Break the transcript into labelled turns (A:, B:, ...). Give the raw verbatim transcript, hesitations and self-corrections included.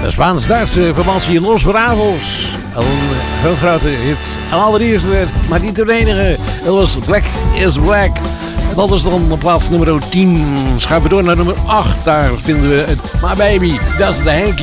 A: De Spaans-Duitse formatie Los Bravos. Een heel grote hit. En allereerste, maar niet de enige. Dat was Black is Black. En dat is dan plaats nummer tien. Schuiven door naar nummer acht. Daar vinden we het My Baby. Dat is de Hanky